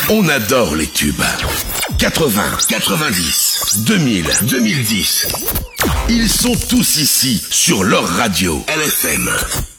On adore les tubes. 80, 90, 2000, 2010. Ils sont tous ici sur leur radio LFM.